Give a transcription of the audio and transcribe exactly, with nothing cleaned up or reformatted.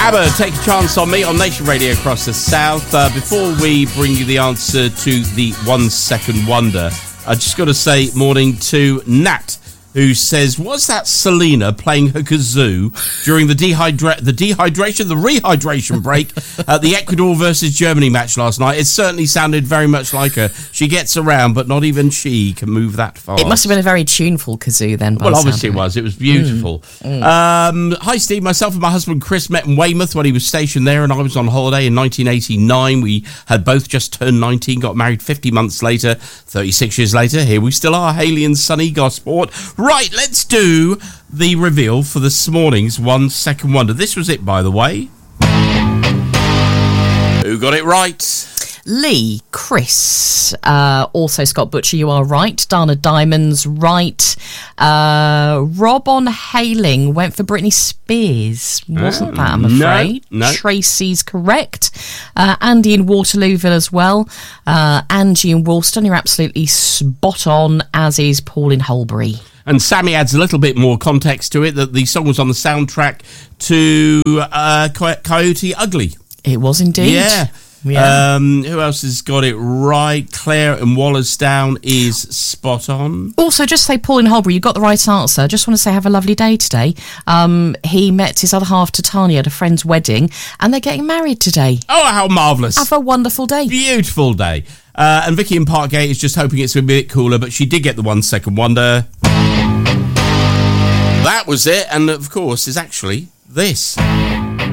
ABBA, Take a Chance on Me on Nation Radio across the South. Uh, before we bring you the answer to the one second wonder, I just got to say morning to Nat, who says, was that Selena playing her kazoo during the dehydra- the dehydration, the rehydration break at the Ecuador versus Germany match last night? It certainly sounded very much like her. She gets around, but not even she can move that fast. It must have been a very tuneful kazoo then. By Well, the obviously sound it was. It was beautiful. Mm. Mm. Um, hi, Steve. Myself and my husband Chris met in Weymouth when he was stationed there, and I was on holiday in nineteen eighty-nine. We had both just turned nineteen, got married fifty months later. thirty-six years later, here we still are, Hayley and Sunny Gosport. Right, let's do the reveal for this morning's One Second Wonder. This was it, by the way. Who got it right? Lee, Chris, uh, also Scott Butcher, you are right. Dana Diamond's right. Uh, Rob on Hailing went for Britney Spears. Wasn't Oh, that, I'm afraid. no, no. Tracy's correct. Uh, Andy in Waterlooville as well. Uh, Angie in Woolston, you're absolutely spot on, as is Paul in Holbury. And Sammy adds a little bit more context to it, that the song was on the soundtrack to uh, Coy- Coyote Ugly. It was indeed. Yeah. Yeah. Um, who else has got it right? Claire in Wallerstown is spot on. Also, just say Paul in Holbury, you got the right answer. Just want to say have a lovely day today. Um, he met his other half, Titania, at a friend's wedding, and they're getting married today. Oh, how marvellous. Have a wonderful day. Beautiful day. Uh, and Vicky in Parkgate is just hoping it's a bit cooler, but she did get the one second wonder. That was it, and of course is actually this.